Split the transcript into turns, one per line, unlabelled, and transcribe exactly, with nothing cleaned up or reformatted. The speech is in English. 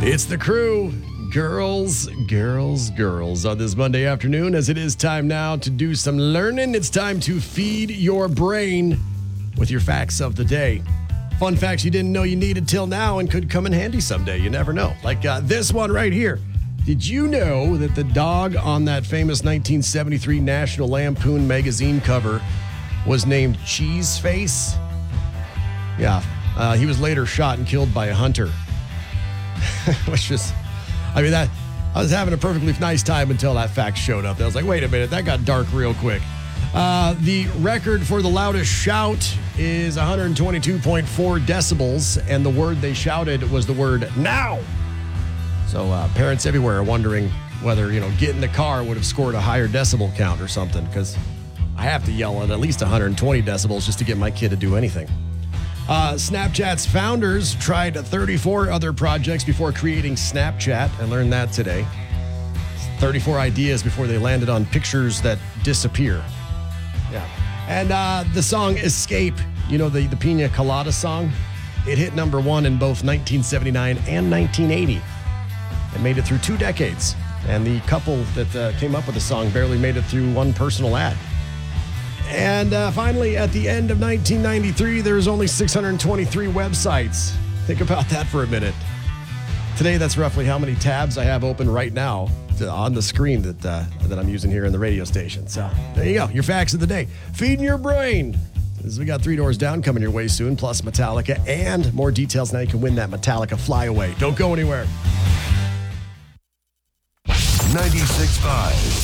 It's the crew. Girls, girls, girls on this Monday afternoon, as it is time now to do some learning. It's time to feed your brain with your facts of the day. Fun facts you didn't know you needed till now and could come in handy someday. You never know. Like uh, this one right here. Did you know that the dog on that famous nineteen seventy-three National Lampoon magazine cover was named Cheeseface? Yeah, uh, he was later shot and killed by a hunter. Which is, I mean, that I was having a perfectly nice time until that fact showed up. I was like, wait a minute, that got dark real quick. Uh, the record for the loudest shout is one hundred twenty-two point four decibels, and the word they shouted was the word now. So uh, parents everywhere are wondering whether, you know, get in the car would have scored a higher decibel count or something, because I have to yell at at least one hundred twenty decibels just to get my kid to do anything. Uh, Snapchat's founders tried thirty-four other projects before creating Snapchat. I learned that today. thirty-four ideas before they landed on pictures that disappear. Yeah. And uh, the song Escape, you know, the, the Pina Colada song, it hit number one in both nineteen seventy-nine and nineteen eighty. It made it through two decades. And the couple that uh, came up with the song barely made it through one personal ad. And uh, finally, at the end of nineteen ninety-three, there was only six hundred twenty-three websites. Think about that for a minute. Today, that's roughly how many tabs I have open right now to, on the screen that uh, that I'm using here in the radio station. So there you go, your facts of the day. Feeding your brain. As we got Three Doors Down coming your way soon, plus Metallica, and more details. Now you can win that Metallica Flyaway. Don't go anywhere.
ninety-six point five